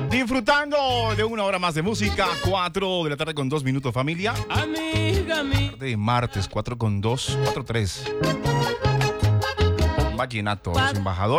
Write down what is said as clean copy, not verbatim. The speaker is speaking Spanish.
Disfrutando de una hora más de música. 4 de la tarde con 2 minutos, familia. Amiga mía. De martes, 4 con 2, 4-3. Vallenato, los embajadores.